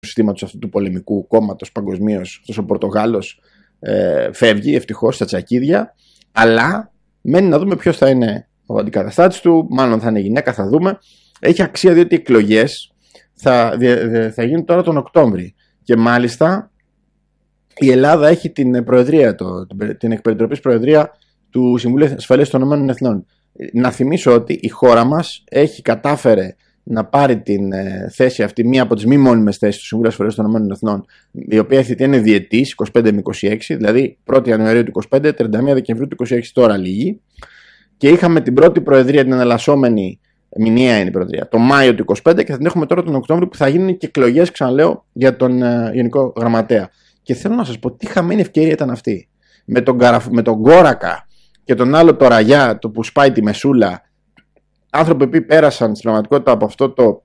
συστήματος αυτού του πολεμικού κόμματος παγκοσμίως, αυτός ο Πορτογάλος, φεύγει ευτυχώς στα τσακίδια, αλλά μένει να δούμε ποιος θα είναι ο αντικαταστάτης του, μάλλον θα είναι γυναίκα, θα δούμε. Έχει αξία διότι οι εκλογές θα γίνουν τώρα τον Οκτώβρη και μάλιστα η Ελλάδα έχει την προεδρία, την εκπεριτροπής προεδρία του Συμβουλίου Ασφαλείας των Ηνωμένων Εθνών. Να θυμίσω ότι η χώρα μας κατάφερε να πάρει την θέση αυτή, μία από τις μη μόνιμες θέσεις του Συμβουλίου Ασφαλείας των Ηνωμένων Εθνών, η οποία θητεία είναι διετής, 25 με 26, δηλαδή 1η Ιανουαρίου του 25, 31 Δεκεμβρίου του 26, τώρα λίγη. Και είχαμε την πρώτη προεδρία, την εναλλασσόμενη, μηνιαία είναι η προεδρία, το Μάιο του 25 και θα την έχουμε τώρα τον Οκτώβριο που θα γίνουν και εκλογές, ξαναλέω, για τον Γενικό Γραμματέα. Και θέλω να σας πω τι χαμένη ευκαιρία ήταν αυτή. Με τον Κόρακα και τον άλλο το Ραγιά, το που σπάει τη μεσούλα, άνθρωποι που πέρασαν στην πραγματικότητα από αυτό το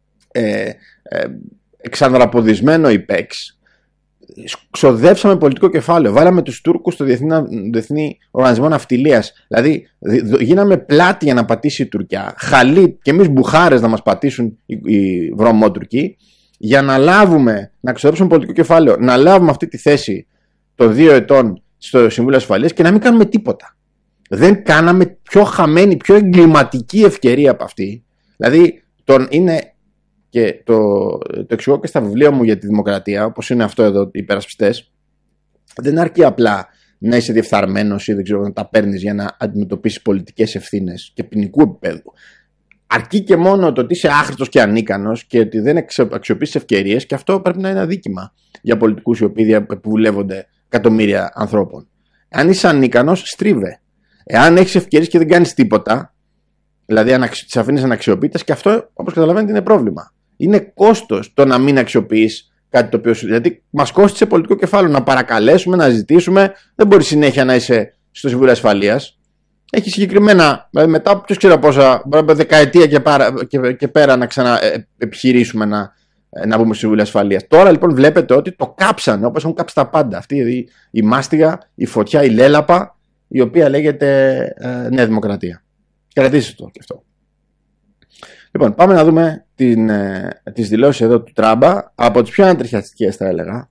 εξανδραποδισμένο υπέξ, ξοδέψαμε πολιτικό κεφάλαιο. Βάλαμε τους Τούρκους στο Διεθνή Οργανισμό Ναυτιλίας. Δηλαδή, γίναμε πλάτη για να πατήσει η Τουρκιά. Χαλί και εμείς μπουχάρες να μας πατήσουν οι βρωμότουρκοι, για να ξοδέψουμε πολιτικό κεφάλαιο, να λάβουμε αυτή τη θέση των 2 ετών στο Συμβούλιο Ασφαλείας και να μην κάνουμε τίποτα. Δεν κάναμε πιο χαμένη, πιο εγκληματική ευκαιρία από αυτή. Δηλαδή, είναι. Και το εξηγώ και στα βιβλία μου για τη δημοκρατία, όπως είναι αυτό εδώ, οι υπερασπιστές. Δεν αρκεί απλά να είσαι διεφθαρμένος ή δεν ξέρω, να τα παίρνεις για να αντιμετωπίσεις πολιτικές ευθύνες και ποινικού επίπεδου. Αρκεί και μόνο το ότι είσαι άχρηστος και ανίκανος και ότι δεν αξιοποιείς ευκαιρίες, και αυτό πρέπει να είναι αδίκημα για πολιτικούς οι οποίοι επιβουλεύονται εκατομμύρια ανθρώπων. Αν είσαι ανίκανος, στρίβε. Εάν έχεις ευκαιρίες και δεν κάνεις τίποτα, δηλαδή τις αφήνεις αναξιοποιητές, και αυτό, όπως καταλαβαίνετε, είναι πρόβλημα. Είναι κόστος το να μην αξιοποιείς κάτι το οποίο σου. Γιατί μας κόστησε πολιτικό κεφάλαιο να παρακαλέσουμε, να ζητήσουμε. Δεν μπορεί συνέχεια να είσαι στο Συμβούλιο Ασφαλείας. Έχει συγκεκριμένα, μετά ποιος ξέρει πόσα, δεκαετία και πέρα να ξαναεπιχειρήσουμε να μπούμε στο Συμβούλιο Ασφαλείας. Τώρα λοιπόν βλέπετε ότι το κάψανε, όπως έχουν κάψει τα πάντα. Αυτή η μάστιγα, η φωτιά, η λέλαπα, η οποία λέγεται Νέα Δημοκρατία. Κρατήστε το και αυτό. Λοιπόν, πάμε να δούμε τις δηλώσεις εδώ του Τράμπα, από τις πιο ανατριχιαστικές θα έλεγα.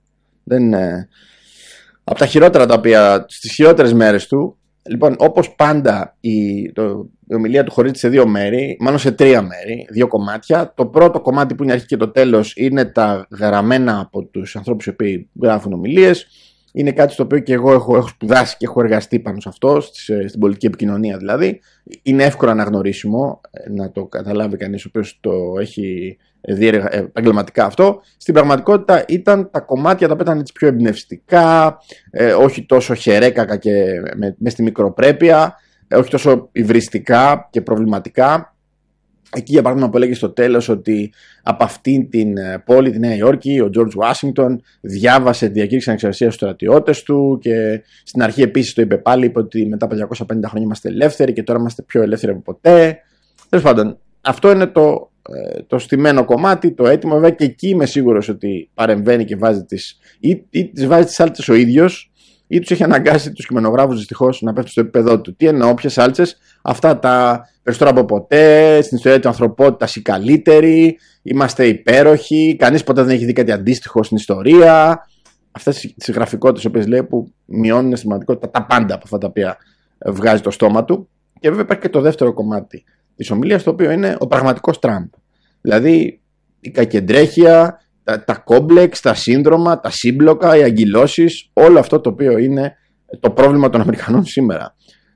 Από τα χειρότερα τα οποία, στις χειρότερες μέρες του. Λοιπόν, όπως πάντα η ομιλία του χωρίζεται σε 2 μέρη, μάλλον σε 3 μέρη, 2 κομμάτια. Το πρώτο κομμάτι που είναι η αρχή και το τέλος είναι τα γραμμένα από τους ανθρώπους οι οποίοι γράφουν ομιλίες. Είναι κάτι στο οποίο και εγώ έχω σπουδάσει και έχω εργαστεί πάνω σε αυτό, στην πολιτική επικοινωνία δηλαδή. Είναι εύκολο αναγνωρίσιμο να το καταλάβει κανείς ο οποίος το έχει δει επαγγελματικά αυτό. Στην πραγματικότητα ήταν τα κομμάτια τα οποία ήταν έτσι πιο εμπνευστικά, όχι τόσο χερέκακα και μες στη μικροπρέπεια, όχι τόσο υβριστικά και προβληματικά. Εκεί για παράδειγμα που έλεγε στο τέλος ότι από αυτήν την πόλη, τη Νέα Υόρκη, ο Τζορτζ Ουάσιγκτον διάβασε τη διακήρυξη ανεξαρτησίας στους στρατιώτες του, και στην αρχή επίσης το είπε πάλι, είπε ότι μετά από 250 χρόνια είμαστε ελεύθεροι και τώρα είμαστε πιο ελεύθεροι από ποτέ. Τέλος πάντων, αυτό είναι το στημένο κομμάτι, το έτοιμο. Βέβαια και εκεί είμαι σίγουρος ότι παρεμβαίνει και βάζει τις βάζει τις σάλτσες ο ίδιος, ή τους έχει αναγκάσει τους κειμενογράφους δυστυχώς να πέφτουν στο επίπεδό του. Τι εννοώ, ποιες σάλτσες? Αυτά τα περισσότερο από ποτέ, στην ιστορία της ανθρωπότητας οι καλύτεροι, είμαστε υπέροχοι, κανείς ποτέ δεν έχει δει κάτι αντίστοιχο στην ιστορία. Αυτές τις γραφικότητες, οι οποίες λέει, που μειώνουν στην πραγματικότητα τα πάντα από αυτά τα οποία βγάζει το στόμα του. Και βέβαια υπάρχει και το δεύτερο κομμάτι της ομιλίας, το οποίο είναι ο πραγματικός Τραμπ. Δηλαδή η κακεντρέχεια, τα κόμπλεξ, τα σύνδρομα, τα σύμπλοκα, οι αγκυλώσεις, όλο αυτό το οποίο είναι το πρόβλημα των Αμερικανών σήμερα.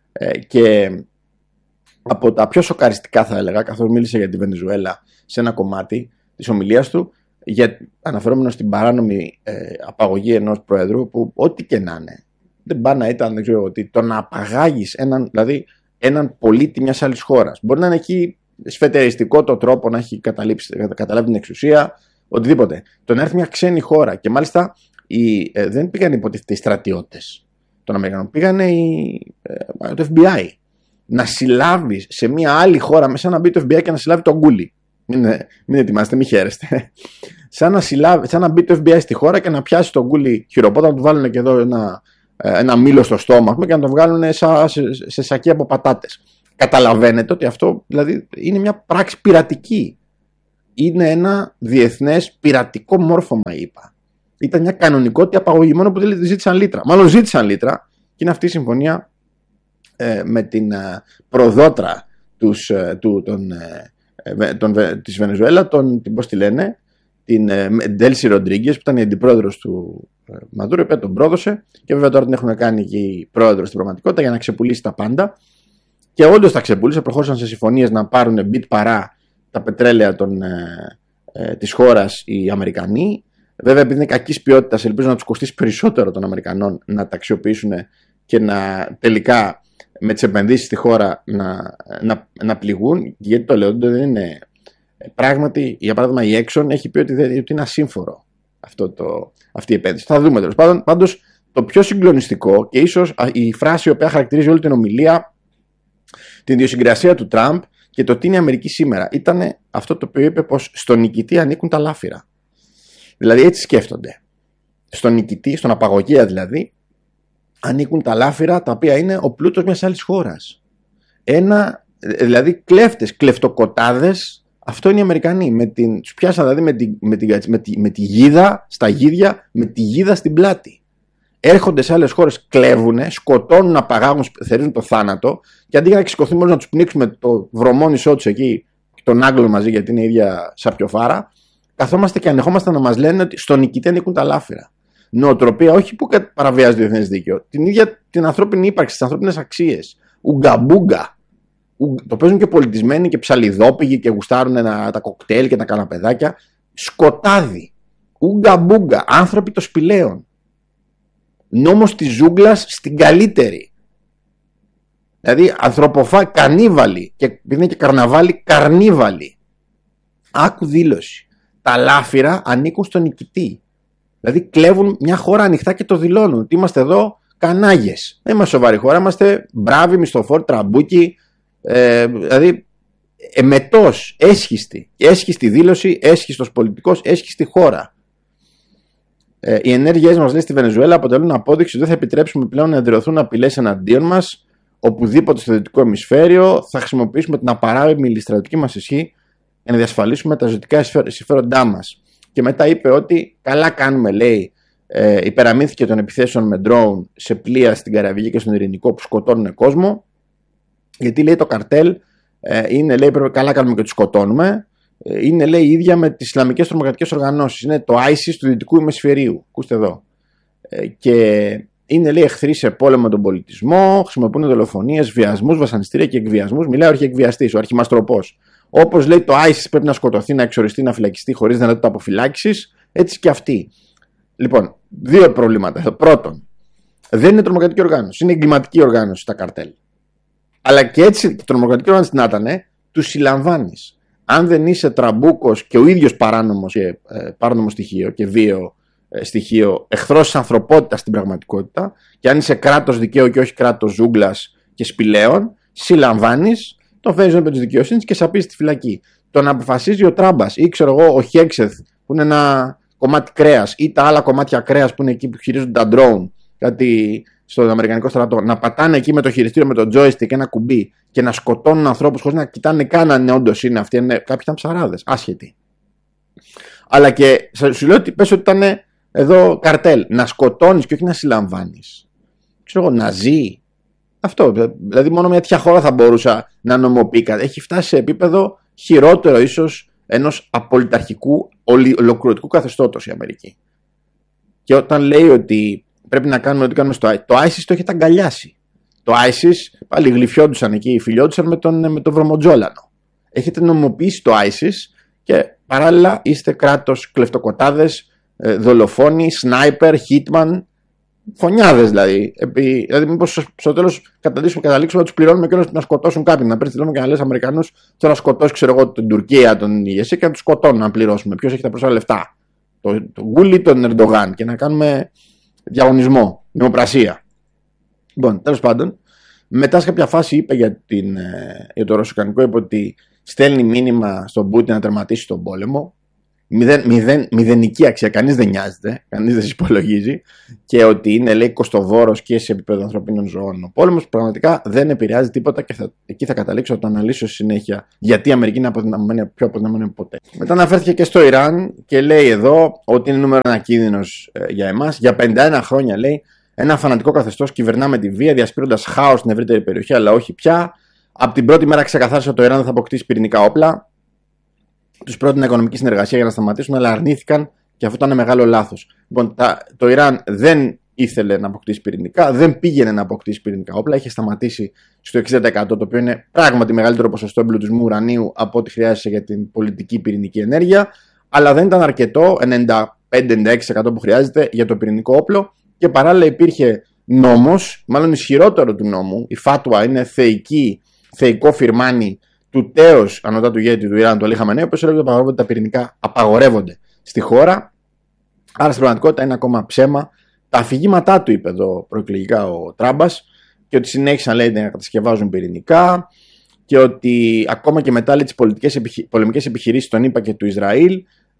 Και από τα πιο σοκαριστικά θα έλεγα, καθώς μίλησε για τη Βενεζουέλα σε ένα κομμάτι της ομιλίας του, αναφερόμενο στην παράνομη απαγωγή ενός προέδρου, που ό,τι και να είναι, δεν πάει να ήταν, δεν ξέρω, ότι το να απαγάγεις έναν πολίτη μιας άλλης χώρας, μπορεί να είναι εκεί σφετεριστικό το τρόπο να έχει καταλάβει την εξουσία, οτιδήποτε. Το να έρθει μια ξένη χώρα, και μάλιστα δεν πήγαν υποτίθεται οι στρατιώτες των Αμερικανών, πήγανε το FBI. Να συλλάβει σε μια άλλη χώρα, μέσα να μπει το FBI και να συλλάβει τον Γκούλι. Μην ετοιμάστε, μην χαίρεστε. Σαν να μπει το FBI στη χώρα και να πιάσει τον Γκούλι χειροπότα, να του βάλουν και εδώ ένα μήλο στο στόμα και να το βγάλουν σε σακί από πατάτες. Καταλαβαίνετε ότι αυτό δηλαδή είναι μια πράξη πειρατική. είναι ένα διεθνές πειρατικό μόρφωμα, είπα. Ήταν μια κανονικότητα απαγωγή, μόνο που δεν ζήτησαν λίτρα. Μάλλον ζήτησαν λίτρα, και είναι αυτή η συμφωνία με την προδότρα της Βενεζουέλα, πώς τη λένε, την Ντέλση Ροντρίγκες, που ήταν η αντιπρόεδρος του Μαδούρο, η οποία τον πρόδωσε, και βέβαια τώρα την έχουν κάνει και η πρόεδρος στην πραγματικότητα για να ξεπουλήσει τα πάντα. Και όντως τα ξεπούλησε, προχώρησαν σε συμφωνίες να πάρουν μπιτ παρά τα πετρέλαια της χώρας οι Αμερικανοί. Βέβαια, επειδή είναι κακής ποιότητας, ελπίζω να τους κοστίσει περισσότερο των Αμερικανών να τα αξιοποιήσουν και να τελικά με τις επενδύσεις στη χώρα να πληγούν. Γιατί το λέω, δεν είναι. Πράγματι, για παράδειγμα, η Exxon έχει πει ότι είναι ασύμφορο αυτή η επένδυση. Θα δούμε τέλος πάντων. Πάντως, το πιο συγκλονιστικό και ίσως η φράση η οποία χαρακτηρίζει όλη την ομιλία, την ιδιοσυγκρασία του Τραμπ και το τι είναι η Αμερική σήμερα, ήταν αυτό το οποίο είπε, πως στον νικητή ανήκουν τα λάφυρα. Δηλαδή, έτσι σκέφτονται. Στον νικητή, στον απαγωγέα δηλαδή, ανήκουν τα λάφυρα τα οποία είναι ο πλούτος μιας άλλης χώρας. Δηλαδή, κλέφτες, κλεφτοκοτάδες, αυτό είναι οι Αμερικανοί. Τους πιάσαν δηλαδή με τη γίδα στα γίδια, με τη γίδα στην πλάτη. Έρχονται σε άλλες χώρες, κλέβουν, σκοτώνουν, να παγάγουν, θερίζουν το θάνατο, και αντί για να ξεσηκωθούν μόλις να τους πνίξουμε το βρωμόνισό τους εκεί, τον Άγγλο μαζί, γιατί είναι η ίδια σαπιοφάρα, καθόμαστε και ανεχόμαστε να μας λένε ότι στον νικητή ανήκουν τα λάφυρα. Νοοτροπία όχι που παραβιάζει το διεθνές δίκαιο, την ίδια την ανθρώπινη ύπαρξη, τις ανθρώπινες αξίες. Ουγγαμπούγκα. Το παίζουν και πολιτισμένοι και ψαλιδόπηγοι και γουστάρουν τα κοκτέιλ και τα καναπεδάκια. Σκοτάδι. Ουγγαμπούγκα. Άνθρωποι των σπηλαίων. Νόμος της ζούγκλας στην καλύτερη. Δηλαδή κανίβαλοι. Και επειδή είναι και καρναβάλι, καρνίβαλοι. Άκου δήλωση. Τα λάφυρα ανήκουν στον νικητή. Δηλαδή κλέβουν μια χώρα ανοιχτά και το δηλώνουν. Ότι είμαστε εδώ κανάγες. Δεν είμαστε σοβαρή χώρα. Είμαστε μπράβοι, μισθοφόροι, τραμπούκι. Δηλαδή εμετός, έσχιστη δήλωση, έσχιστος πολιτικός, έσχιστη χώρα. Οι ενέργειές μας, λέει, στη Βενεζουέλα αποτελούν απόδειξη ότι δεν θα επιτρέψουμε πλέον να εδραιωθούν απειλές εναντίον μας οπουδήποτε στο δυτικό ημισφαίριο. Θα χρησιμοποιήσουμε την απαράβημη στρατιωτική μας ισχύ για να διασφαλίσουμε τα ζωτικά συμφέροντά μας. Και μετά είπε ότι καλά κάνουμε, λέει, υπεραμείνθηκε των επιθέσεων με drone σε πλοία στην Καραβική και στον Ειρηνικό που σκοτώνουν κόσμο. Γιατί, λέει, το καρτέλ είναι, λέει, πρέπει καλά κάνουμε και τους σκοτώνουμε. Είναι, λέει, η ίδια με τις Ισλαμικές τρομοκρατικές οργανώσεις. Είναι το ISIS του δυτικού ημισφαιρίου. Ακούστε εδώ. Και είναι, λέει, εχθροί σε πόλεμο με τον πολιτισμό. Χρησιμοποιούν δολοφονίες, βιασμούς, βασανιστήρια και εκβιασμούς. Μιλάει ο αρχιεκβιαστής, ο αρχιμαστροπός. Όπως, λέει, το ISIS πρέπει να σκοτωθεί, να εξοριστεί, να φυλακιστεί χωρίς δυνατότητα αποφυλάκησης, έτσι και αυτή. Λοιπόν, δύο προβλήματα. Πρώτον, δεν είναι τρομοκρατική οργάνωση. Είναι εγκληματική οργάνωση τα καρτέλ. Αλλά και έτσι, τρομοκρατική οργάνωση να ήταν, τους συλλαμβάνεις. Αν δεν είσαι τραμπούκος και ο ίδιος παράνομος και παράνομο στοιχείο και βίαιο στοιχείο, εχθρός της ανθρωπότητας στην πραγματικότητα, και αν είσαι κράτος δικαίου και όχι κράτος ζούγκλας και σπηλαίων, συλλαμβάνεις, τον φέρνεις με τη δικαιοσύνη και σαπίζει στη φυλακή. Το να αποφασίζει ο Τράμπας ή, ξέρω εγώ, ο Χέξεθ, που είναι ένα κομμάτι κρέας, ή τα άλλα κομμάτια κρέας που είναι εκεί που χειρίζονται τα drone, κάτι στον Αμερικανικό στρατό, να πατάνε εκεί με το χειριστήριο, με το joystick, ένα κουμπί και να σκοτώνουν ανθρώπους χωρίς να κοιτάνε καν αν όντως είναι αυτοί. Κάποιοι ήταν ψαράδες, άσχετοι. Αλλά και σου λέω ότι πες ότι ήταν εδώ καρτέλ. Να σκοτώνεις και όχι να συλλαμβάνεις. Ξέρω εγώ, να ζει. Αυτό. Δηλαδή, μόνο μια τέτοια χώρα θα μπορούσα να νομοποιεί κάτι. Έχει φτάσει σε επίπεδο χειρότερο ίσως ενός απολυταρχικού, ολοκληρωτικού καθεστώτος η Αμερική. Και όταν λέει ότι πρέπει να κάνουμε ό,τι κάνουμε στο ISIS, το ISIS το έχετε αγκαλιάσει. Το ISIS πάλι γλυφιόντουσαν εκεί, φιλιόντουσαν με τον βρωμοτζόλανο. Έχετε νομιμοποιήσει το ISIS και παράλληλα είστε κράτος, κλεφτοκοτάδες, δολοφόνοι, σνάιπερ, hitman, φωνιάδες δηλαδή. Δηλαδή, μήπως στο τέλος καταλήξουμε να τους πληρώνουμε και όλους να σκοτώσουν κάποιον. Να παίρνει τηλέφωνο και να λες Αμερικανούς, θέλω να σκοτώσει, ξέρω εγώ, την Τουρκία, τον ηγεσία και να τους σκοτώνουν να πληρώσουμε. Ποιος έχει τα περισσότερα λεφτά. Τον Γκούλι, τον Ερντογάν, και να κάνουμε διαγωνισμό, δημοπρασία. Λοιπόν, τέλος πάντων, μετά σε κάποια φάση είπε για το ρωσικανικό, είπε ότι στέλνει μήνυμα στον Πούτιν να τερματίσει τον πόλεμο. μηδενική αξία, κανείς δεν νοιάζεται, κανείς δεν υπολογίζει, και ότι είναι, λέει, κοστοβόρος και σε επίπεδο ανθρωπίνων ζωών. Ο πόλεμος πραγματικά δεν επηρεάζει τίποτα και εκεί θα καταλήξω να το αναλύσω συνέχεια, γιατί η Αμερική είναι πιο αποδυναμωμένη από ποτέ. Μετά αναφέρθηκε και στο Ιράν και λέει εδώ ότι είναι νούμερο ένα κίνδυνος για εμάς. Για 51 χρόνια, λέει, ένα φανατικό καθεστώς κυβερνά με τη βία, διασπείροντας χάος στην ευρύτερη περιοχή, αλλά όχι πια. Από την πρώτη μέρα ξεκαθάρισε ότι το Ιράν δεν θα αποκτήσει πυρηνικά όπλα. Τους πρότεινε οικονομική συνεργασία για να σταματήσουν, αλλά αρνήθηκαν και αυτό ήταν μεγάλο λάθος. Λοιπόν, το Ιράν δεν ήθελε να αποκτήσει πυρηνικά, δεν πήγαινε να αποκτήσει πυρηνικά όπλα, είχε σταματήσει στο 60%, το οποίο είναι πράγματι μεγαλύτερο ποσοστό εμπλουτισμού ουρανίου από ό,τι χρειάζεται για την πολιτική πυρηνική ενέργεια, αλλά δεν ήταν αρκετό, 95-96% που χρειάζεται για το πυρηνικό όπλο, και παράλληλα υπήρχε νόμος, μάλλον ισχυρότερο του νόμου, η φάτουα είναι θεϊκό φυρμάνι του τέος ανωτάτου ηγέτη του Ιράν, του Αλή Χαμενέη, ο οποίος έλεγε ότι τα πυρηνικά απαγορεύονται στη χώρα. Άρα στην πραγματικότητα είναι ακόμα ψέμα. Τα αφηγήματά του, είπε εδώ προεκλογικά ο Τράμπας, και ότι συνέχισαν, λέει, να κατασκευάζουν πυρηνικά, και ότι ακόμα και μετά, λέει, τις πολεμικές επιχειρήσεις των ΗΠΑ και του Ισραήλ,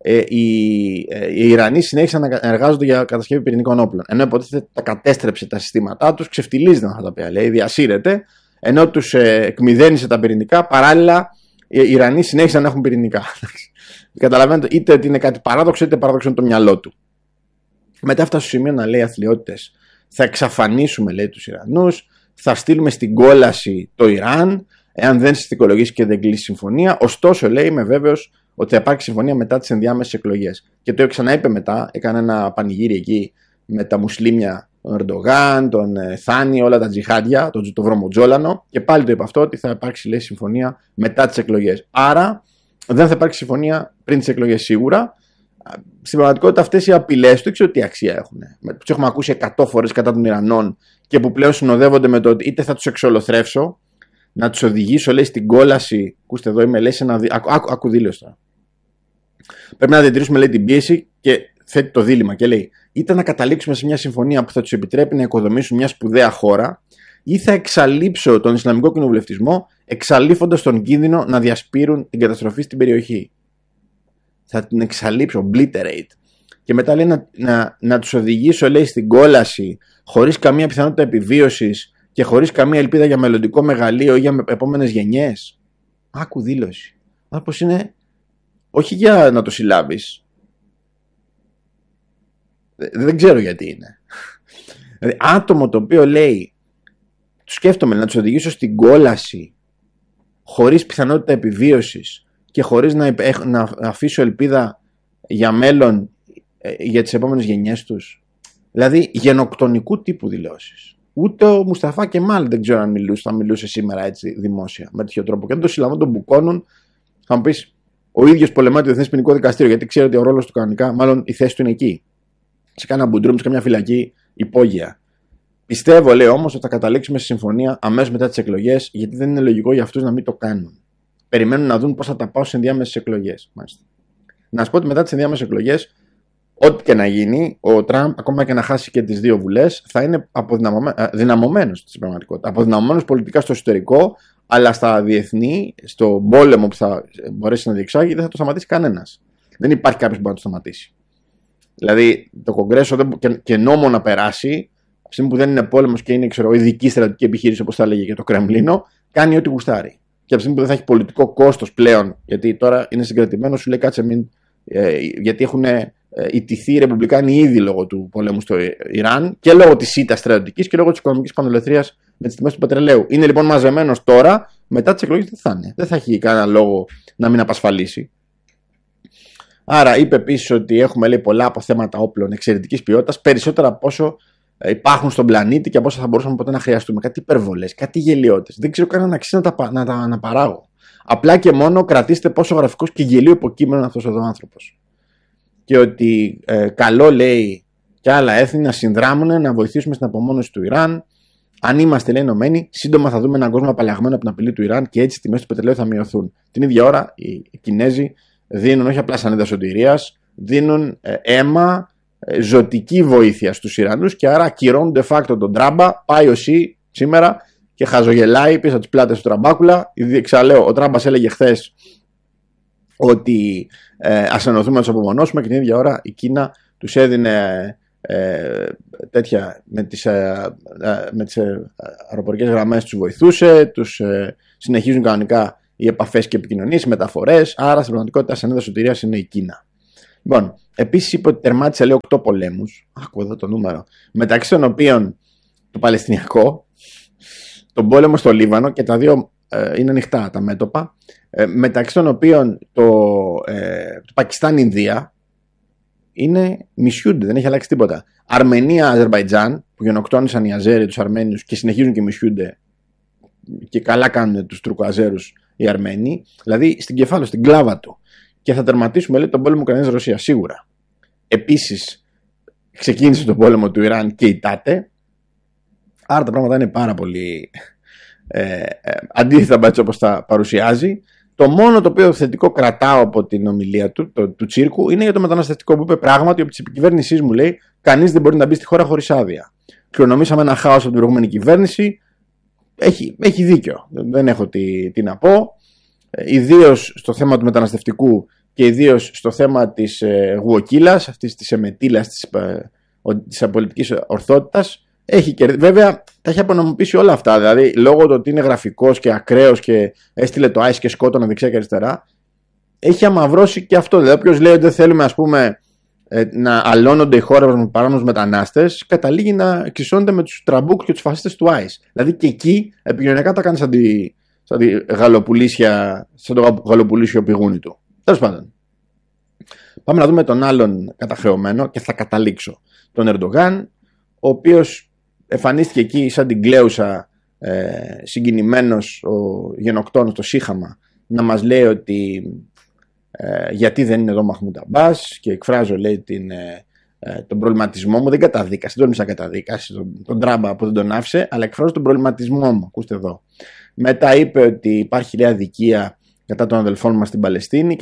οι Ιρανοί συνέχισαν να εργάζονται για κατασκευή πυρηνικών όπλων. Ενώ υποτίθεται τα κατέστρεψε τα συστήματά τους, ξεφτιλίζεται αυτά τα οποία λέει, διασύρεται. Ενώ τους εκμηδένισε τα πυρηνικά, παράλληλα οι Ιρανοί συνέχισαν να έχουν πυρηνικά. Καταλαβαίνετε, είτε ότι είναι κάτι παράδοξο, είτε παράδοξο είναι το μυαλό του. Μετά έφτασε στο σημείο να λέει αθλιότητες, θα εξαφανίσουμε, λέει, τους Ιρανούς, θα στείλουμε στην κόλαση το Ιράν, εάν δεν συστικολογήσει και δεν κλείσει συμφωνία. Ωστόσο, λέει, είμαι βέβαιος ότι θα υπάρξει συμφωνία μετά τις ενδιάμεσες εκλογές. Και το ξαναείπε μετά, έκανε ένα πανηγύρι εκεί με τα μουσλίμια, τον Ερντογάν, τον Θάνη, όλα τα τζιχάντια, το βρωμοτζόλανο, και πάλι το είπε αυτό, ότι θα υπάρξει, λέει, συμφωνία μετά τις εκλογές. Άρα δεν θα υπάρξει συμφωνία πριν τις εκλογές σίγουρα. Στην πραγματικότητα αυτές οι απειλές του, ξέρω τι αξία έχουν. Τους έχουμε ακούσει 100 φορές κατά των Ιρανών και που πλέον συνοδεύονται με το ότι είτε θα τους εξολοθρεύσω, να τους οδηγήσω, λέει, στην κόλαση. Ακούστε εδώ, είμαι, λέει, σε ένα. Άκου δήλωση τώρα. Πρέπει να διατηρήσουμε, λέει, την πίεση, και θέτει το δίλημμα και λέει: είτε να καταλήξουμε σε μια συμφωνία που θα τους επιτρέπει να οικοδομήσουν μια σπουδαία χώρα, ή θα εξαλείψω τον Ισλαμικό κοινοβουλευτισμό, εξαλείφοντας τον κίνδυνο να διασπείρουν την καταστροφή στην περιοχή. Θα την εξαλείψω, obliterate. Και μετά λέει να τους οδηγήσω, λέει, στην κόλαση, χωρίς καμία πιθανότητα επιβίωσης και χωρίς καμία ελπίδα για μελλοντικό μεγαλείο ή για επόμενες γενιές. Άκου δήλωση. Όπως είναι, όχι για να το συλλάβεις. Δεν ξέρω γιατί είναι. Δηλαδή, άτομο το οποίο λέει, του σκέφτομαι να τους οδηγήσω στην κόλαση χωρίς πιθανότητα επιβίωσης και χωρίς να αφήσω ελπίδα για μέλλον για τις επόμενες γενιές τους. Δηλαδή γενοκτονικού τύπου δηλώσεις. Ούτε ο Μουσταφά Κεμάλ δεν ξέρω αν θα μιλούσε σήμερα έτσι δημόσια με τέτοιο τρόπο. Και αν το συλλαμβάνουν, τον μπουκώνουν. Θα μου πεις, ο ίδιος πολεμάει το Διεθνές Ποινικό Δικαστήριο, γιατί ξέρει ότι ο ρόλος του κανονικά, μάλλον η θέση του είναι εκεί. Σε κάνα μπουντρούμ, σε καμιά φυλακή υπόγεια. Πιστεύω, λέει, όμως, ότι θα καταλήξουμε σε συμφωνία αμέσως μετά τις εκλογές, γιατί δεν είναι λογικό για αυτούς να μην το κάνουν. Περιμένουν να δουν πώς θα τα πάω σε ενδιάμεσες εκλογές. Να σας πω ότι μετά τις ενδιάμεσες εκλογές, ό,τι και να γίνει, ο Τραμπ, ακόμα και να χάσει και τις δύο βουλές, θα είναι δυναμωμένος στην πραγματικότητα. Αποδυναμωμένος πολιτικά στο εσωτερικό, αλλά στα διεθνή, στον πόλεμο που θα μπορέσει να διεξάγει, δεν θα το σταματήσει κανένας. Δεν υπάρχει κάποιος που μπορεί να το σταματήσει. Δηλαδή, το Κογκρέσο και νόμο να περάσει, από τη στιγμή που δεν είναι πόλεμος και είναι, ξέρω, ειδική στρατιωτική επιχείρηση, όπως θα έλεγε και το Κρεμλίνο, κάνει ό,τι γουστάρει. Και από τη στιγμή που δεν θα έχει πολιτικό κόστος πλέον, γιατί τώρα είναι συγκρατημένο, σου λέει κάτσε μην. Γιατί έχουν ιτηθεί οι Ρεπουμπλικάνοι ήδη λόγω του πολέμου στο Ιράν και λόγω της ήττας στρατιωτικής και λόγω της οικονομικής πανελευθερίας με τις τιμές του πετρελαίου. Είναι λοιπόν μαζεμένος τώρα, μετά τις εκλογές δεν θα είναι. Δεν θα έχει κανένα λόγο να μην απασφαλίσει. Άρα είπε επίσης ότι έχουμε, λέει, πολλά αποθέματα όπλων εξαιρετικής ποιότητας, περισσότερα από όσο υπάρχουν στον πλανήτη και από όσα θα μπορούσαμε ποτέ να χρειαστούμε. Κάτι υπερβολές, κάτι γελιότητες. Δεν ξέρω καν αν αξίζει να τα αναπαράγω. Απλά και μόνο κρατήστε πόσο γραφικός και γελίο υποκείμενο είναι αυτός εδώ ο άνθρωπος. Και ότι καλό, λέει, και άλλα έθνη να συνδράμουν, να βοηθήσουμε στην απομόνωση του Ιράν. Αν είμαστε, λέει, ενωμένοι, σύντομα θα δούμε έναν κόσμο απαλλαγμένο από την απειλή του Ιράν και έτσι οι τιμές του πετρελαίου θα μειωθούν. Την ίδια ώρα οι Κινέζοι δίνουν όχι απλά σανίδα σωτηρίας, δίνουν αίμα, ζωτική βοήθεια στους Ιρανούς και άρα ακυρώνουν de facto τον Τράμπα. Πάει ο Σι σήμερα και χαζογελάει πίσω από τις πλάτες του Τραμπάκουλα. Εξαλέω, ο Τράμπας έλεγε χθες ότι ας ενωθούμε να τους απομονώσουμε, και την ίδια ώρα η Κίνα τους έδινε τέτοια με τις αεροπορικές γραμμές, τους βοηθούσε, τους συνεχίζουν κανονικά οι επαφές και επικοινωνίες, οι μεταφορές. Άρα στην πραγματικότητα σαν έδρα σωτηρίας είναι η Κίνα. Λοιπόν, επίσης είπε ότι τερμάτισε, λέει, 8 πολέμους. Άκου εδώ το νούμερο. Μεταξύ των οποίων το Παλαιστινιακό, τον πόλεμο στο Λίβανο, και τα δύο είναι ανοιχτά τα μέτωπα. Μεταξύ των οποίων το Πακιστάν-Ινδία είναι μισιούνται, δεν έχει αλλάξει τίποτα. Αρμενία-Αζερβαϊτζάν, που γενοκτόνησαν οι Αζέροι τους Αρμένιους και συνεχίζουν και μισιούνται, και καλά κάνουν τους Τουρκοαζέρους οι Αρμένοι, δηλαδή στην κεφάλαιο, στην κλάβα του. Και θα τερματίσουμε, λέει, τον πόλεμο Ουκρανίας-Ρωσίας σίγουρα. Επίσης, ξεκίνησε τον πόλεμο του Ιράν και η ΤΑΤΕ. Άρα τα πράγματα είναι πάρα πολύ αντίθετα έτσι όπως τα παρουσιάζει. Το μόνο το οποίο θετικό κρατάω από την ομιλία του Τσίρκου είναι για το μεταναστευτικό, που είπε πράγματι από τη κυβέρνησή μου, λέει, κανείς δεν μπορεί να μπει στη χώρα χωρίς άδεια. Κληρονομήσαμε ένα χάος από την προηγούμενη κυβέρνηση. Έχει δίκιο. Δεν έχω τι να πω. Ιδίως στο θέμα του μεταναστευτικού και ιδίως στο θέμα της γουοκύλας, αυτής της εμετήλας της απολυτικής ορθότητας. Βέβαια τα έχει απονομοποιήσει όλα αυτά. Δηλαδή λόγω του ότι είναι γραφικός και ακραίος και έστειλε το ICE και σκότωνε δεξιά και αριστερά, έχει αμαυρώσει και αυτό. Δηλαδή όποιος λέει ότι δεν θέλουμε, ας πούμε, να αλώνονται οι χώρες με παράνομους μετανάστες, καταλήγει να εξισώνεται με τους τραμπούκους και τους φασίστες του ICE. Δηλαδή και εκεί επικοινωνιακά τα κάνει σαν το γαλοπουλίσιο πηγούνι του. Τέλος πάντων. Πάμε να δούμε τον άλλον καταχρεωμένο και θα καταλήξω. Τον Ερντογάν, ο οποίος εμφανίστηκε εκεί σαν την κλαίουσα, συγκινημένος, ο γενοκτόνος, το σύχαμα, να μας λέει ότι γιατί δεν είναι εδώ ο Μαχμούντ Αμπάς, και εκφράζω, λέει, τον προβληματισμό μου. Δεν καταδίκασε, δεν τόλμησα να καταδίκασε τον τράμπα που δεν τον άφησε, αλλά εκφράζω τον προβληματισμό μου. Ακούστε εδώ. Μετά είπε ότι υπάρχει, λέει, αδικία κατά των αδελφών μας στην Παλαιστίνη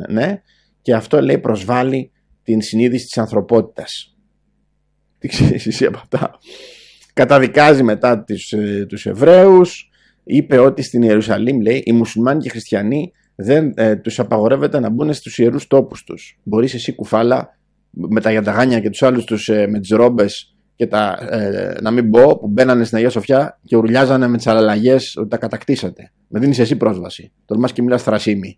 και αυτό, λέει, προσβάλλει την συνείδηση της ανθρωπότητας. Τι ξέρεις εσύ από αυτά? Καταδικάζει μετά τους Εβραίους. Είπε ότι στην Ιερουσαλήμ, λέει, οι μουσουλμάνοι και οι χριστιανοί δεν τους απαγορεύεται να μπουν στους ιερούς τόπους τους. Μπορείς εσύ, κουφάλα, με τα γιανταγάνια και τους άλλους τους με τις ρόμπες και να μην πω, που μπαίνανε στην Αγία Σοφιά και ουρλιάζανε με τις αλλαγές ότι τα κατακτήσατε. Με δίνεις εσύ πρόσβαση. Τολμάς και μιλάς θρασίμι.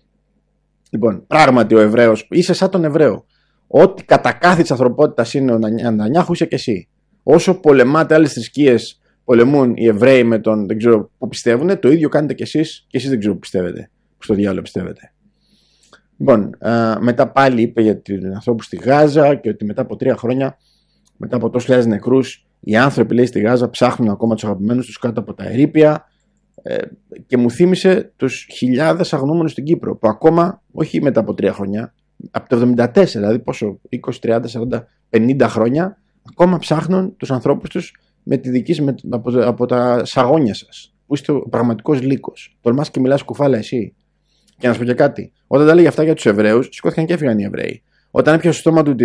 Λοιπόν, πράγματι ο Εβραίος, είσαι σαν τον Εβραίο. Ό,τι κατακάθι της ανθρωπότητας είναι ο Νετανιάχου, είσαι και εσύ. Όσο πολεμάτε άλλες θρησκείες, πολεμούν οι Εβραίοι με τον δεν ξέρω που πιστεύουν, το ίδιο κάνετε κι εσείς, και εσείς δεν ξέρω που πιστεύετε. Που στο διάλογο πιστεύετε. Λοιπόν, μετά πάλι είπε για τους ανθρώπους στη Γάζα και ότι μετά από 3 χρόνια, μετά από τόσους χιλιάδες νεκρούς, οι άνθρωποι, λέει, στη Γάζα ψάχνουν ακόμα τους αγαπημένους τους κάτω από τα ερείπια, και μου θύμισε τους χιλιάδες αγνοούμενους στην Κύπρο, που ακόμα, όχι μετά από 3 χρόνια, από το 1974, δηλαδή πόσο, 20, 30, 40, 50 χρόνια, ακόμα ψάχνουν τους ανθρώπους τους με τη δική από τα σαγόνια σας, που είστε ο πραγματικός λύκος. Τολμάς και μιλάς κουφάλα εσύ. Και να σου πω και κάτι. Όταν τα έλεγε αυτά για τους Εβραίους, σηκώθηκαν και έφυγαν οι Εβραίοι. Όταν έπιασε στο στόμα του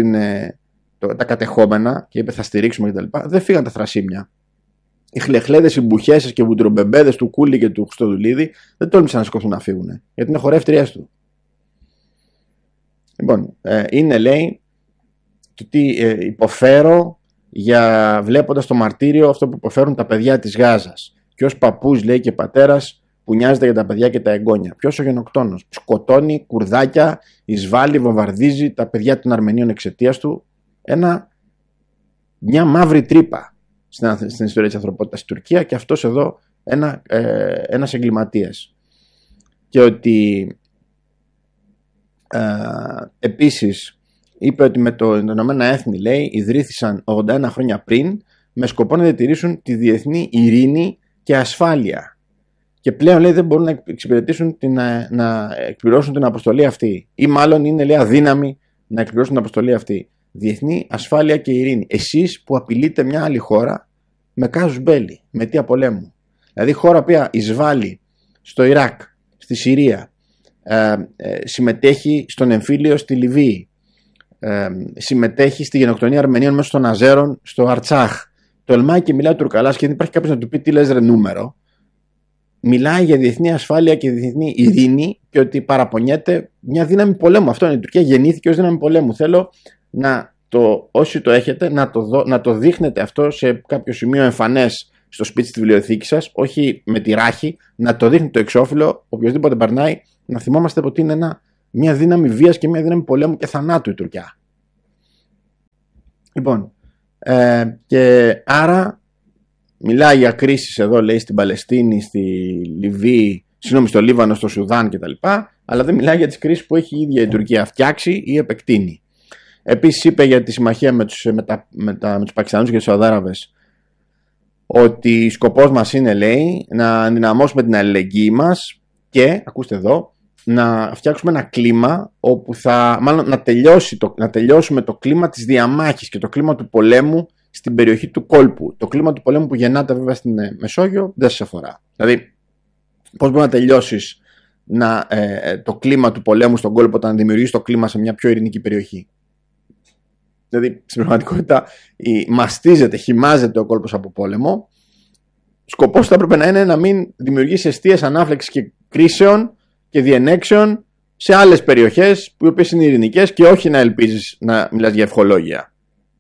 τα κατεχόμενα και είπε θα στηρίξουμε κτλ., δεν φύγαν τα θρασίμια. Οι χλεχλέδες, οι μπουχέσες και οι βουτυρομπεμπέδες του Κούλη και του Χριστοδουλίδη δεν τόλμησαν να σηκωθούν να φύγουν. Γιατί είναι χορεύτριές του. Λοιπόν, είναι, λέει, το τι υποφέρω βλέποντας το μαρτύριο αυτό που υποφέρουν τα παιδιά της Γάζας. Και ως παππούς, λέει, και πατέρας που νοιάζεται για τα παιδιά και τα εγγόνια. Ποιος ο γενοκτόνος? Σκοτώνει κουρδάκια, εισβάλλει, βομβαρδίζει τα παιδιά των Αρμενίων εξαιτίας του. Μια μαύρη τρύπα στην ιστορία της ανθρωπότητας στην Τουρκία, και αυτός εδώ ένας εγκληματίας. Και ότι επίσης είπε ότι με το Ηνωμένα Έθνη, λέει, ιδρύθησαν 81 χρόνια πριν με σκοπό να διατηρήσουν τη διεθνή ειρήνη και ασφάλεια. Και πλέον, λέει, δεν μπορούν να εξυπηρετήσουν να εκπληρώσουν την αποστολή αυτή. Ή μάλλον είναι, λέει, αδύναμοι να εκπληρώσουν την αποστολή αυτή. Διεθνή ασφάλεια και ειρήνη. Εσείς που απειλείτε μια άλλη χώρα με κάζους μπέλι, με αιτία πολέμου. Δηλαδή χώρα που εισβάλλει στο Ιράκ, στη Συρία, συμμετέχει στον εμφύλιο στη Λιβύη, συμμετέχει στη γενοκτονία Αρμενίων μέσω των Αζέρων στο Αρτσάχ. Τολμάει και μιλάει τουρκαλάς και δεν υπάρχει κάποιος να του πει τι λες ρε νούμερο. μιλάει για διεθνή ασφάλεια και διεθνή ειρήνη και ότι παραπονιέται μια δύναμη πολέμου. Αυτό είναι. Η Τουρκία γεννήθηκε ως δύναμη πολέμου. Θέλω όσοι το έχετε να το δείχνετε αυτό σε κάποιο σημείο εμφανές στο σπίτι στη βιβλιοθήκη σας, όχι με τη ράχη, να το δείχνει το εξώφυλλο, οποιοδήποτε περνάει, να θυμόμαστε ότι είναι μια δύναμη βίας και μια δύναμη πολέμου και θανάτου η Τουρκία. Λοιπόν, και άρα μιλάει για κρίσεις εδώ, λέει, στην Παλαιστίνη, στη Λιβύη, στο Λίβανο, στο Σουδάν κτλ. Αλλά δεν μιλάει για τις κρίσεις που έχει η ίδια η Τουρκία φτιάξει ή επεκτείνει. Επίσης είπε για τη συμμαχία με τους Πακιστανούς και τους Σαουδάραβες ότι σκοπός μας είναι, λέει, να ενδυναμώσουμε την αλληλεγγύη μας και, ακούστε εδώ, να φτιάξουμε ένα κλίμα όπου να τελειώσουμε το κλίμα της διαμάχης και το κλίμα του πολέμου στην περιοχή του κόλπου. Το κλίμα του πολέμου που γεννάται βέβαια στην Μεσόγειο δεν σας αφορά. Δηλαδή, πώς μπορεί να τελειώσεις το κλίμα του πολέμου στον κόλπο όταν δημιουργείς το κλίμα σε μια πιο ειρηνική περιοχή. Δηλαδή, στην πραγματικότητα, μαστίζεται, χυμάζεται ο κόλπος από πόλεμο. Σκοπός θα έπρεπε να είναι να μην δημιουργήσει αιστείες ανάφλεξης και κρίσεων και διενέξεων σε άλλες περιοχές που οι οποίες είναι ειρηνικές και όχι να ελπίζεις να μιλάς για ευχολόγια.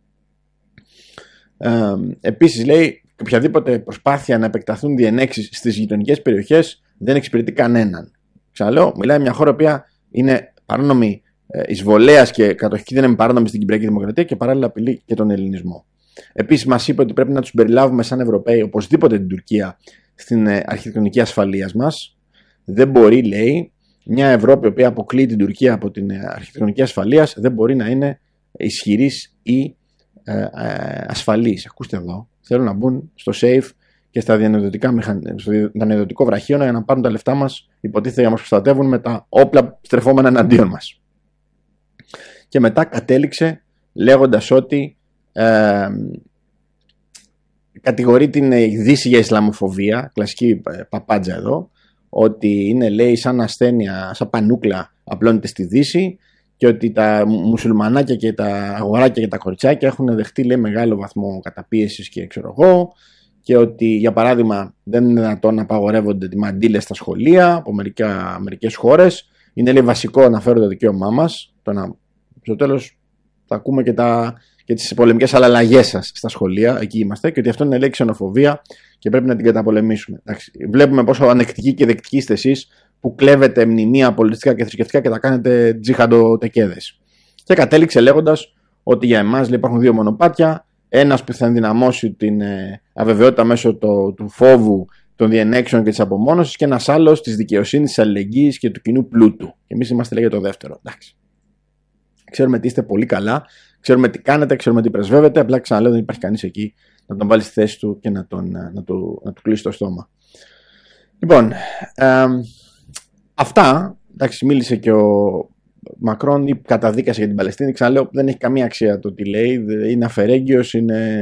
Επίσης, λέει, οποιαδήποτε προσπάθεια να επεκταθούν διενέξεις στις γειτονικές περιοχές δεν εξυπηρετεί κανέναν. Ξαναλέω, μιλάει μια χώρα που είναι παράνομη εισβολέας και κατοχική δύναμη παράνομη στην Κυπριακή Δημοκρατία και παράλληλα απειλεί και τον ελληνισμό. Επίσης, μας είπε ότι πρέπει να τους περιλάβουμε σαν Ευρωπαίοι οπωσδήποτε την Τουρκία στην αρχιτεκτονική ασφαλείας μας. Δεν μπορεί, λέει, μια Ευρώπη η οποία αποκλείει την Τουρκία από την αρχιτεκτονική ασφαλείας, δεν μπορεί να είναι ισχυρής ή ασφαλής. Ακούστε εδώ, θέλουν να μπουν στο safe και στο δανειοδοτικό βραχίωνα για να πάρουν τα λεφτά μας, υποτίθεται για να μας προστατεύουν με τα όπλα στρεφόμενα εναντίον μας. Και μετά κατέληξε λέγοντας ότι κατηγορεί την Δύση για Ισλαμοφοβία, κλασική παπάντζα εδώ, ότι είναι, λέει, σαν ασθένεια, σαν πανούκλα απλώνεται στη Δύση και ότι τα μουσουλμανάκια και τα αγοράκια και τα κοριτσάκια έχουν δεχτεί, λέει, μεγάλο βαθμό καταπίεσης και ξέρω εγώ, και ότι, για παράδειγμα, δεν είναι δυνατόν να απαγορεύονται οι μαντήλες στα σχολεία από μερικές χώρες. Είναι, λέει, βασικό να φέρουν το δικαίωμά μας. Στο τέλος θα ακούμε και τις πολεμικές αλλαγές σας στα σχολεία, εκεί είμαστε, και ότι αυτό είναι, λέει, ξενοφοβία και πρέπει να την καταπολεμήσουμε. Εντάξει, βλέπουμε πόσο ανεκτικοί και δεκτικοί είστε εσείς που κλέβετε μνημεία πολιτιστικά και θρησκευτικά και τα κάνετε τζιχαντοτεκέδες. Και κατέληξε λέγοντας ότι για εμάς, λέει, υπάρχουν δύο μονοπάτια. Ένας που θα ενδυναμώσει την αβεβαιότητα μέσω του φόβου, των διενέξεων και της απομόνωσης, και ένας άλλος της δικαιοσύνης, της αλληλεγγύης και του κοινού πλούτου. Και εμείς είμαστε, λέει, για το δεύτερο. Εντάξει. Ξέρουμε τι είστε πολύ καλά, ξέρουμε τι κάνετε, ξέρουμε τι πρεσβεύετε. Απλά ξαναλέω, δεν υπάρχει κανείς εκεί να τον βάλει στη θέση του και να του κλείσει το στόμα. Λοιπόν, αυτά. Εντάξει, μίλησε και ο Μακρόν ή καταδίκασε για την Παλαιστίνη. Ξαναλέω, δεν έχει καμία αξία το τι λέει. Είναι αφαιρέγγιος,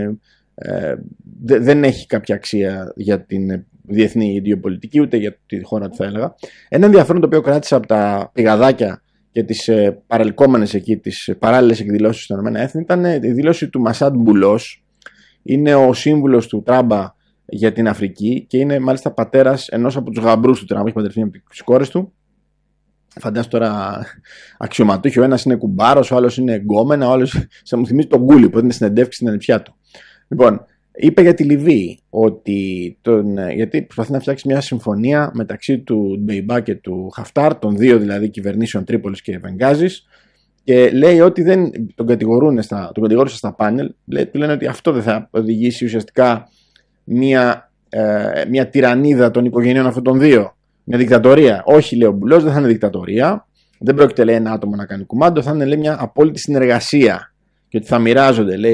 δεν έχει κάποια αξία για την διεθνή ιδιοπολιτική, ούτε για τη χώρα του, θα έλεγα. Ένα ενδιαφέρον το οποίο κράτησα από τα πηγαδάκια και τις παρελκόμενες εκεί, τις παράλληλες εκδηλώσεις των ΗΕ, ήταν η δήλωση του Μασάντ Μπουλός. Είναι ο σύμβουλος του Τράμπα για την Αφρική και είναι μάλιστα πατέρας ενός από τους γαμπρούς του Τράμπα. Έχει παντρευτεί από τις κόρες του. Φαντάζομαι τώρα αξιωματούχοι. Ο ένας είναι κουμπάρος, ο άλλος είναι γκόμενα, ο άλλος θα μου θυμίζει τον Γκούλι που έδινε συνεντεύξει στην ανιψιά του. Λοιπόν, είπε για τη Λιβύη γιατί προσπαθεί να φτιάξει μια συμφωνία μεταξύ του Ντμπεϊμπά και του Χαφτάρ, των δύο δηλαδή κυβερνήσεων Τρίπολης και Βενγκάζης, και λέει ότι τον κατηγορούσε στα πάνελ, του λένε ότι αυτό δεν θα οδηγήσει ουσιαστικά μια τυραννίδα των οικογενειών αυτών των δύο, μια δικτατορία. Όχι, λέει ο Μπουλός, δεν θα είναι δικτατορία, δεν πρόκειται, λέει, ένα άτομο να κάνει κουμάντο, θα είναι, λέει, μια απόλυτη συνεργασία και ότι θα μοιράζονται, λέει,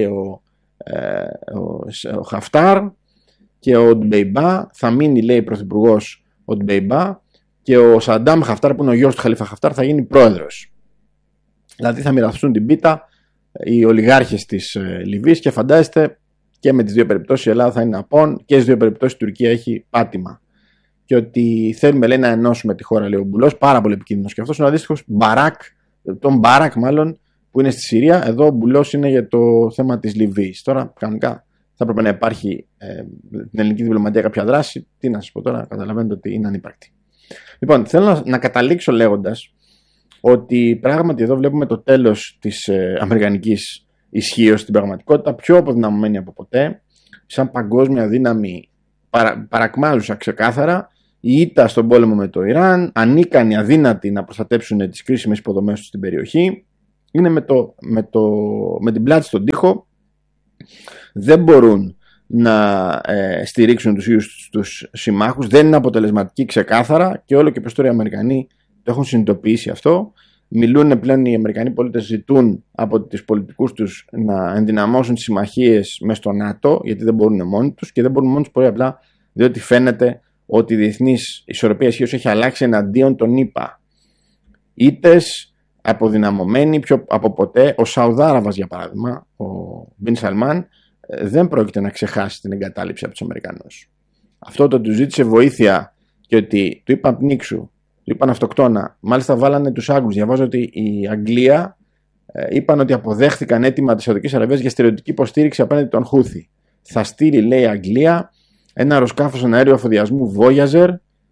ο Χαφτάρ και ο Ντμπεϊμπά, θα μείνει, λέει, πρωθυπουργός ο Ντμπεϊμπά και ο Σαντάμ Χαφτάρ, που είναι ο γιος του Χαλίφα Χαφτάρ, θα γίνει πρόεδρος. Δηλαδή θα μοιραστούν την πίτα οι ολιγάρχες της Λιβύης και φαντάζεστε και με τις δύο περιπτώσεις η Ελλάδα θα είναι απόν και στις δύο περιπτώσεις η Τουρκία έχει πάτημα. Και ότι θέλουμε, λέει, να ενώσουμε τη χώρα, λέει ο Μπουλός, πάρα πολύ επικίνδυνος. Και αυτός είναι ο αντίστοιχος τον Μπαράκ μάλλον, που είναι στη Συρία. Εδώ ο Μπουλός είναι για το θέμα της Λιβύης. Τώρα κανονικά θα έπρεπε να υπάρχει την ελληνική διπλωματία κάποια δράση. Τι να σας πω τώρα, καταλαβαίνετε ότι είναι ανύπαρκτη. Λοιπόν, θέλω να καταλήξω λέγοντας ότι πράγματι εδώ βλέπουμε το τέλος της αμερικανικής ισχύως στην πραγματικότητα, πιο αποδυναμωμένη από ποτέ, σαν παγκόσμια δύναμη παρακμάζουσα ξεκάθαρα, η ήττα στον πόλεμο με το Ιράν, ανίκανοι, αδύνατοι να προστατέψουν τις κρίσιμες υποδομές τους στην περιοχή, είναι με την πλάτη στον τοίχο, δεν μπορούν να στηρίξουν τους ίδιους τους συμμάχους, δεν είναι αποτελεσματικοί ξεκάθαρα και όλο και περισσότεροι Αμερικανοί το έχουν συνειδητοποιήσει αυτό. Μιλούν πλέον οι Αμερικανοί πολίτες, ζητούν από τους πολιτικούς τους να ενδυναμώσουν τις συμμαχίες μες στο ΝΑΤΟ, γιατί δεν μπορούν μόνοι τους και δεν μπορούν μόνοι τους πολύ απλά διότι φαίνεται ότι η διεθνής ισορροπία ισχύως έχει αλλάξει εναντίον των ΗΠΑ. Ήτες αποδυναμωμένοι πιο από ποτέ. Ο Σαουδάραβας, για παράδειγμα, ο Μπιν Σαλμάν, δεν πρόκειται να ξεχάσει την εγκατάλειψη από τους Αμερικανούς. Αυτό το του ζήτησε βοήθεια και ότι του είπαν πνίξου, του είπαν αυτοκτόνα. Μάλιστα βάλανε τους Άγγλους. Διαβάζω ότι η Αγγλία είπαν ότι αποδέχθηκαν αίτημα της Σαουδικής Αραβίας για στρατιωτική υποστήριξη απέναντι των Χούθι. Θα στείλει, λέει η Αγγλία, ένα αεροσκάφος αέριο αφοδιασμού Voyager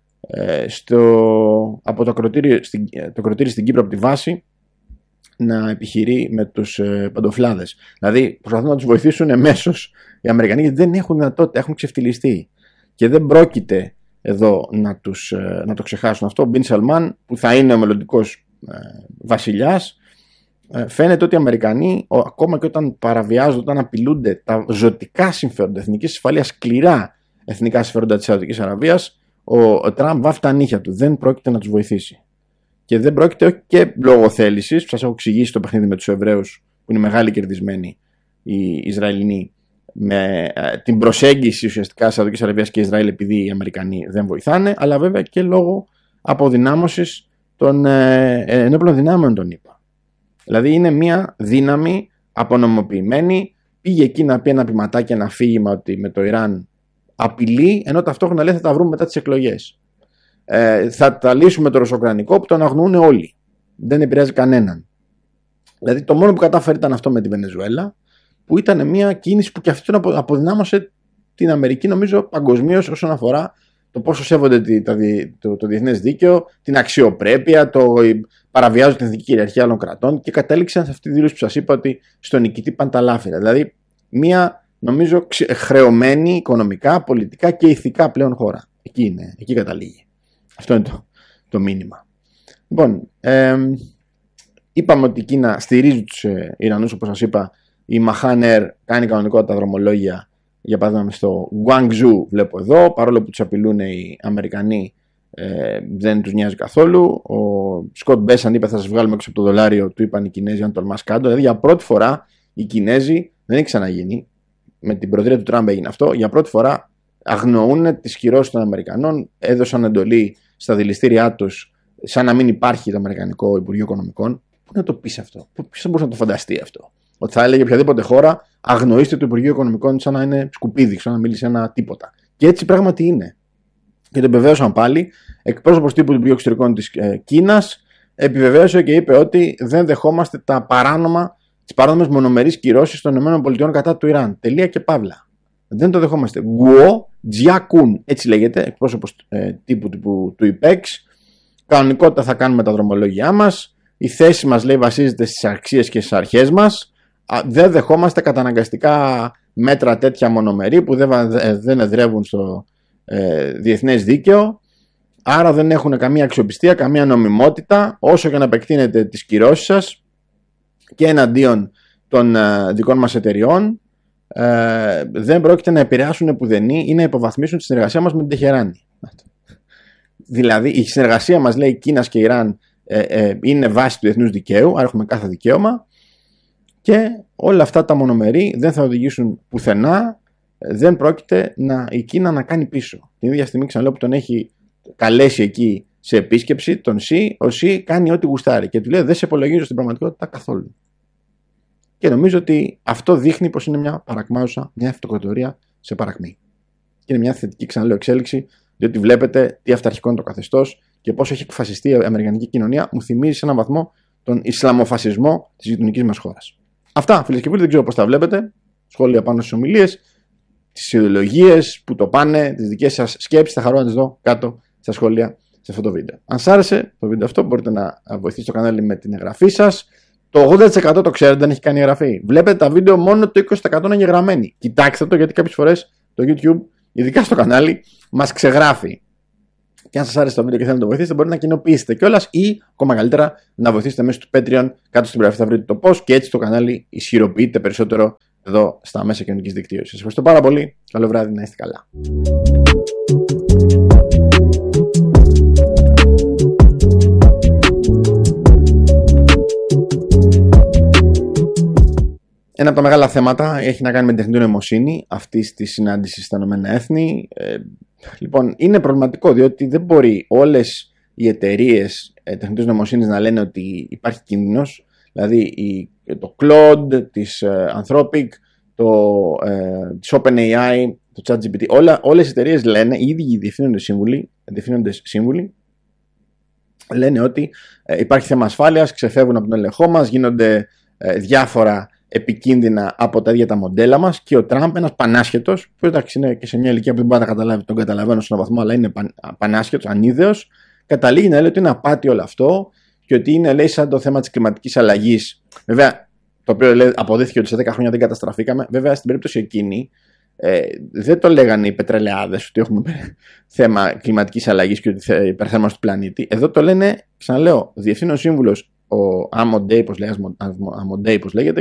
από το κροτήρι στην Κύπρο από τη βάση να επιχειρεί με τους παντοφλάδες. Δηλαδή προσπαθούν να τους βοηθήσουν εμέσως οι Αμερικανοί, γιατί δεν έχουν δυνατότητα, έχουν ξεφτυλιστεί. Και δεν πρόκειται εδώ να το ξεχάσουν αυτό. Ο Μπιν Σαλμάν, που θα είναι ο μελλοντικός βασιλιάς, φαίνεται ότι οι Αμερικανοί, ακόμα και όταν παραβιάζονται, όταν απειλούνται τα ζωτικά συμφέροντα εθνικής ασφαλείας, σκληρά εθνικά συμφέροντα της Σαουδικής Αραβίας, ο Τραμπ βάφει τα νύχια του. Δεν πρόκειται να τους βοηθήσει. Και δεν πρόκειται, όχι και λόγω θέλησης, που σας έχω εξηγήσει το παιχνίδι με τους Εβραίους, που είναι μεγάλοι κερδισμένοι οι Ισραηλινοί, με την προσέγγιση ουσιαστικά Σαουδικής Αραβίας και Ισραήλ, επειδή οι Αμερικανοί δεν βοηθάνε, αλλά βέβαια και λόγω αποδυνάμωσης των ενόπλων δυνάμεων των ΗΠΑ. Δηλαδή είναι μια δύναμη απονομοποιημένη, πήγε εκεί να πει ένα πηματάκι, ένα αφήγημα ότι με το Ιράν απειλεί, ενώ ταυτόχρονα λέει θα τα βρούμε μετά τις εκλογές. Θα τα λύσουμε το ρωσοκρανικό που τον αγνοούν όλοι. Δεν επηρεάζει κανέναν. Δηλαδή το μόνο που κατάφερε ήταν αυτό με τη Βενεζουέλα, που ήταν μια κίνηση που και αυτή τον αποδυνάμωσε την Αμερική, νομίζω, παγκοσμίως όσον αφορά το πόσο σέβονται το διεθνές δίκαιο, την αξιοπρέπεια, παραβιάζουν την εθνική κυριαρχία άλλων κρατών και κατέληξαν σε αυτή τη δήλωση που σας είπα ότι στον νικητή πάνε τα λάφυρα. Δηλαδή μια, νομίζω, χρεωμένη οικονομικά, πολιτικά και ηθικά πλέον χώρα. Εκεί καταλήγει. Αυτό είναι το μήνυμα. Λοιπόν, είπαμε ότι η Κίνα στηρίζει τους Ιρανούς, όπως σας είπα. Η Mahan Air κάνει κανονικότητα τα δρομολόγια, για παράδειγμα στο Guangzhou βλέπω εδώ, παρόλο που τους απειλούν οι Αμερικανοί, δεν τους νοιάζει καθόλου. Ο Σκοτ Μπέσαν είπε θα σας βγάλουμε έξω από το δολάριο, του είπαν οι Κινέζοι αν τολμάς κάτω. Δηλαδή για πρώτη φορά οι Κινέζοι, δεν έχει ξαναγίνει, με την προεδρία του Τραμπ έγινε αυτό, για πρώτη φορά αγνοούν τις κυρώσεις των Αμερικανών, έδωσαν εντολή στα δηληστήριά τους, σαν να μην υπάρχει το Αμερικανικό Υπουργείο Οικονομικών. Πού να το πεις αυτό, ποιος θα μπορούσε να το φανταστεί αυτό? Ότι θα έλεγε οποιαδήποτε χώρα, αγνοήστε το Υπουργείο Οικονομικών σαν να είναι σκουπίδι, σαν να μιλήσει ένα τίποτα. Και έτσι πράγματι είναι. Και το επιβεβαίωσαν πάλι. Εκπρόσωπος τύπου του Υπουργείου Εξωτερικών της Κίνας επιβεβαίωσε και είπε ότι δεν δεχόμαστε τις παράνομες μονομερείς κυρώσεις των ΗΠΑ κατά του Ιράν. Τελεία και παύλα. Δεν το δεχόμαστε. Γκουο Τζιακούν, έτσι λέγεται, εκπρόσωπος τύπου του ΙΠΕΞ. Κανονικότητα θα κάνουμε τα δρομολόγια μας. Η θέση μας, λέει, βασίζεται στις αξίες και στις αρχές μας. Δεν δεχόμαστε καταναγκαστικά μέτρα τέτοια μονομερή που δεν εδρεύουν στο διεθνές δίκαιο. Άρα δεν έχουν καμία αξιοπιστία, καμία νομιμότητα, όσο και να επεκτείνετε τις κυρώσεις σας και εναντίον των δικών μας εταιριών. Δεν πρόκειται να επηρεάσουν επουδενή ή να υποβαθμίσουν τη συνεργασία μας με την Τεχεράνη. Δηλαδή η συνεργασία μας, λέει, Κίνας και Ιράν είναι βάση του διεθνούς δικαίου, άρα έχουμε κάθε δικαίωμα και όλα αυτά τα μονομερή δεν θα οδηγήσουν πουθενά, δεν πρόκειται η Κίνα να κάνει πίσω. Την ίδια στιγμή, ξαναλέω, που τον έχει καλέσει εκεί σε επίσκεψη, ο Σι κάνει ό,τι γουστάρει και του λέει δεν σε υπολογίζω στην πραγματικότητα καθόλου. Και νομίζω ότι αυτό δείχνει πως είναι μια παρακμάζουσα, μια αυτοκρατορία σε παρακμή. Και είναι μια θετική, ξαναλέω, εξέλιξη, διότι βλέπετε τι αυταρχικό είναι το καθεστώς και πώς έχει εκφασιστεί η αμερικανική κοινωνία. Μου θυμίζει σε έναν βαθμό τον Ισλαμοφασισμό της γειτονικής μας χώρας. Αυτά, φίλες και φίλοι, δεν ξέρω πώς τα βλέπετε. Σχόλια πάνω στις ομιλίες. τις ιδεολογίες που το πάνε, τις δικές σας σκέψεις. Θα χαρώ να τις δω κάτω στα σχόλια σε αυτό το βίντεο. Αν σας άρεσε το βίντεο αυτό, μπορείτε να βοηθήσετε το κανάλι με την εγγραφή σας. Το 80% το ξέρετε, δεν έχει κάνει εγγραφή. Βλέπετε τα βίντεο, μόνο το 20% είναι εγγεγραμμένοι. Κοιτάξτε το, γιατί κάποιες φορές το YouTube, ειδικά στο κανάλι, μας ξεγράφει. Και αν σας άρεσε το βίντεο και θέλετε να το βοηθήσετε, μπορείτε να κοινοποιήσετε κιόλας ή ακόμα καλύτερα να βοηθήσετε μέσω του Patreon. Κάτω στην περιγραφή θα βρείτε το πώς και έτσι το κανάλι ισχυροποιείται περισσότερο εδώ στα μέσα κοινωνικής δικτύωσης. Σας ευχαριστώ πάρα πολύ. Καλό βράδυ, να είστε καλά. Ένα από τα μεγάλα θέματα έχει να κάνει με την τεχνητή νοημοσύνη αυτή τη συνάντηση στα Ηνωμένα Έθνη. Λοιπόν, είναι προβληματικό διότι δεν μπορεί όλες οι εταιρείες τεχνητής νοημοσύνης να λένε ότι υπάρχει κίνδυνος. Δηλαδή το Claude, της Anthropic, της OpenAI, το ChatGPT, όλες οι εταιρείες λένε, οι ίδιοι διευθύνοντες σύμβουλοι, λένε ότι υπάρχει θέμα ασφάλειας, ξεφεύγουν από τον έλεγχό μας, γίνονται διάφορα επικίνδυνα από τα ίδια τα μοντέλα μας. Και ο Τραμπ, ένας πανάσχετος, που εντάξει είναι και σε μια ηλικία που δεν μπορεί να τα καταλάβει, τον καταλαβαίνω σε έναν βαθμό, αλλά είναι πανάσχετος, ανίδεος, καταλήγει να λέει ότι είναι απάτη όλο αυτό και ότι είναι, λέει, σαν το θέμα της κλιματικής αλλαγής. Βέβαια, το οποίο λέει, αποδείχθηκε ότι σε 10 χρόνια δεν καταστραφήκαμε. Βέβαια, στην περίπτωση εκείνη, δεν το λέγανε οι πετρελαιάδες ότι έχουμε θέμα κλιματικής αλλαγής και ότι υπερθέρμανση του πλανήτη. Εδώ το λένε, ξαναλέω, διευθύνων σύμβουλος ο Αμοντέι, πώς λέγεται,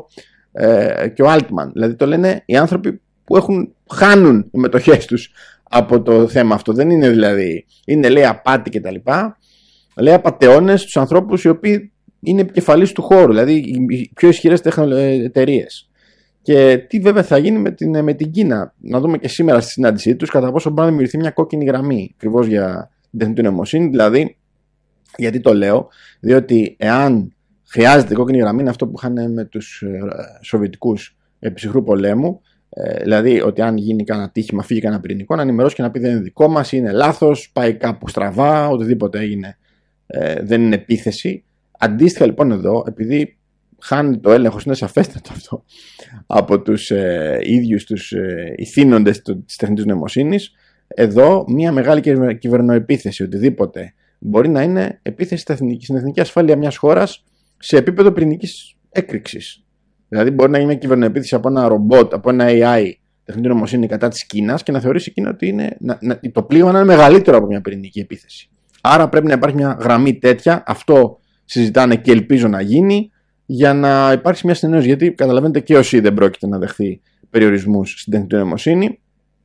και ο Altman. Δηλαδή το λένε οι άνθρωποι που χάνουν οι μετοχές τους από το θέμα αυτό. Δεν είναι δηλαδή, είναι, λέει, απάτη κτλ. Λέει απατεώνες στους ανθρώπους οι οποίοι είναι επικεφαλής του χώρου, δηλαδή οι πιο ισχυρές εταιρείες. Και τι βέβαια θα γίνει με την Κίνα. Να δούμε και σήμερα στη συνάντησή τους κατά πόσο μπορεί να δημιουργηθεί μια κόκκινη γραμμή ακριβώς για την τεχνητή νοημοσύνη. Δηλαδή, γιατί το λέω, διότι εάν χρειάζεται κόκκινη γραμμή, είναι αυτό που είχαν με τους Σοβιετικούς επί ψυχρού πολέμου. Δηλαδή ότι αν γίνει κανένα ατύχημα, φύγει κανένα πυρηνικό, να ενημερώσει και να πει δεν είναι δικό μας, είναι λάθος, πάει κάπου στραβά, οτιδήποτε έγινε δεν είναι επίθεση. Αντίστοιχα λοιπόν εδώ, επειδή χάνει το έλεγχο, είναι σαφέστατο αυτό, από τους ίδιους τους ηθήνοντες της τεχνητής νοημοσύνης, εδώ μια μεγάλη κυβερνοεπίθεση, οτιδήποτε, μπορεί να είναι επίθεση στην εθνική ασφάλεια μιας χώρας σε επίπεδο πυρηνικής έκρηξης. Δηλαδή, μπορεί να γίνει μια κυβερνοεπίθεση από ένα ρομπότ, από ένα AI, τεχνητή νοημοσύνη κατά της Κίνας και να θεωρήσει η Κίνα ότι το πλήγμα να είναι μεγαλύτερο από μια πυρηνική επίθεση. Άρα πρέπει να υπάρχει μια γραμμή τέτοια. Αυτό συζητάνε και ελπίζω να γίνει για να υπάρξει μια συνεννόηση. Γιατί καταλαβαίνετε και ο ΣΥ δεν πρόκειται να δεχθεί περιορισμούς στην τεχνητή νοημοσύνη.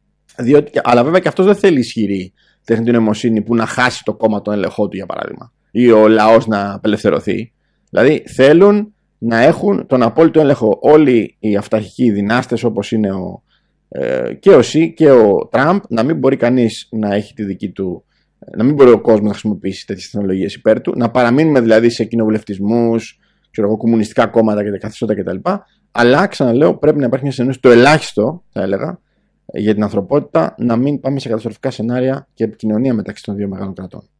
Αλλά βέβαια και αυτός δεν θέλει ισχυρή τεχνητή νοημοσύνη που να χάσει το κόμμα τον έλεγχό του, για παράδειγμα, ή ο λαός να απελευθερωθεί. Δηλαδή θέλουν να έχουν τον απόλυτο έλεγχο όλοι οι αυταρχικοί δυνάστες, όπως είναι και ο ΣΥ και ο Τραμπ, να μην μπορεί κανείς να έχει τη δική του, να μην μπορεί ο κόσμος να χρησιμοποιήσει τέτοιες τεχνολογίες υπέρ του, να παραμείνουμε δηλαδή σε κοινοβουλευτισμούς, κομμουνιστικά κόμματα και τα καθεστώτα κτλ. Αλλά ξαναλέω, πρέπει να υπάρχει μια συνεννόηση, το ελάχιστο θα έλεγα, για την ανθρωπότητα, να μην πάμε σε καταστροφικά σενάρια και επικοινωνία μεταξύ των δύο μεγάλων κρατών.